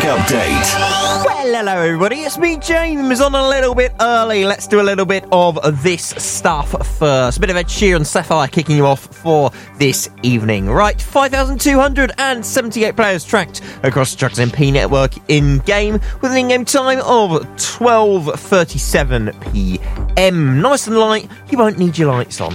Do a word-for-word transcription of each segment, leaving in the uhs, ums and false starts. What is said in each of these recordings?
traffic update. Well, hello everybody, it's me, James, on a little bit early. Let's do a little bit of this stuff first. A bit of Ed Sheeran Sapphire kicking you off for this evening. Right, five thousand two hundred seventy-eight players tracked across the Truckers M P network in-game with an in-game time of twelve thirty-seven p.m. Nice and light, you won't need your lights on.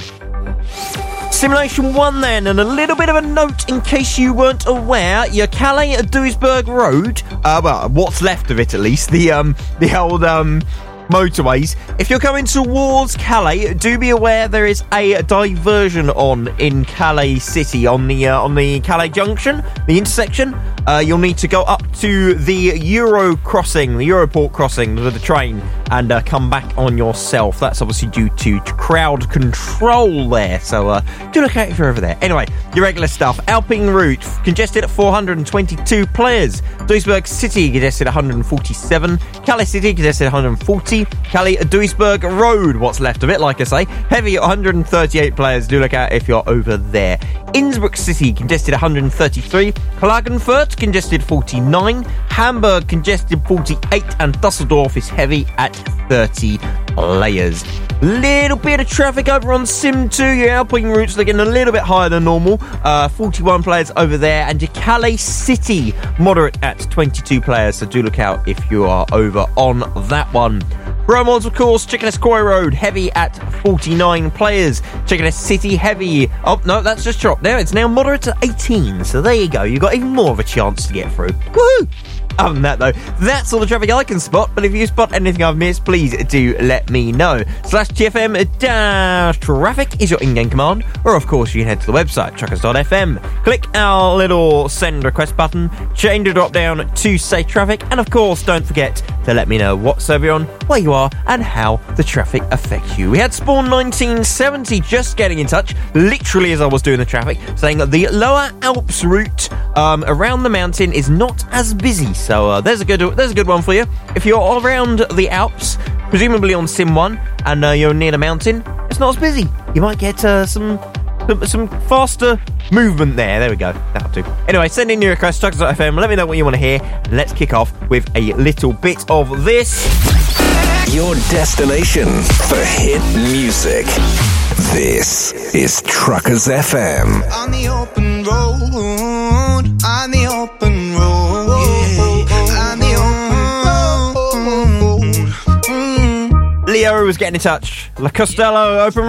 Simulation one then, and a little bit of a note in case you weren't aware, your Calais-Duisburg road, uh, well, what's left of it at least, the um, the old um, motorways, if you're coming towards Calais, do be aware there is a diversion on in Calais City, on the uh, on the Calais Junction, the intersection. Uh, you'll need to go up to the Euro crossing, the Europort crossing with the train, and uh, come back on yourself. That's obviously due to crowd control there, so uh, do look out if you're over there. Anyway, your regular stuff. Alpine route, congested at four hundred twenty-two players. Duisburg City, congested at one hundred forty-seven. Calais City, congested at one hundred forty. Calais-Duisburg road, what's left of it, like I say, heavy at one hundred thirty-eight players. Do look out if you're over there. Innsbruck City, congested at one hundred thirty-three. Klagenfurt, congested forty-nine. Hamburg, congested forty-eight. And Dusseldorf is heavy at thirty players. Little bit of traffic over on Sim two. Your Alpine routes looking a little bit higher than normal. Uh, forty-one players over there. And your Calais City, moderate at twenty-two players. So do look out if you are over on that one. Bromods, of course, Chickeness Quarry Road, heavy at forty-nine players. Chickeness City, heavy. Oh, no, that's just dropped now. It's now moderate at eighteen. So there you go. You've got even more of a chance to get through. Woohoo! Other than that, though, that's all the traffic I can spot. But if you spot anything I've missed, please do let me know. Slash T F M dash traffic is your in-game command. Or, of course, you can head to the website, truckers dot f m. Click our little send request button. Change the drop-down to say traffic. And, of course, don't forget to let me know what server you're on, where you are, and how the traffic affects you. We had Spawn nineteen seventy just getting in touch, literally as I was doing the traffic, saying that the Lower Alps route um, around the mountain is not as busy. So uh, there's a good there's a good one for you. If you're around the Alps, presumably on Sim one, and uh, you're near the mountain, it's not as busy. You might get uh, some some faster movement there. There we go. That'll do. Anyway, send in your request, truckers dot f m. Let me know what you want to hear. And let's kick off with a little bit of this. Your destination for hit music. This is Truckers F M. On the open road, on the open road, yeah, on the open road. Mm. Leo was getting in touch. La Costello, open